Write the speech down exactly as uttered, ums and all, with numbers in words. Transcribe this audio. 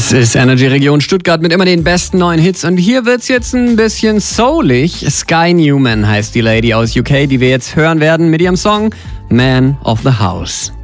Das ist Energy Region Stuttgart mit immer den besten neuen Hits. Und hier wird's jetzt ein bisschen soulig. Sky Newman heißt die Lady aus U K, die wir jetzt hören werden mit ihrem Song Man of the House.